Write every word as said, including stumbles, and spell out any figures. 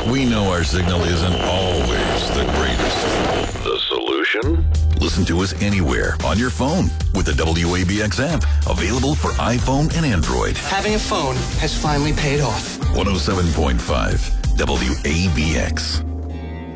We know our signal isn't always the greatest. The solution? Listen to us anywhere on your phone with the W A B X app, available for iPhone and Android. Having a phone has finally paid off. one oh seven point five W A B X.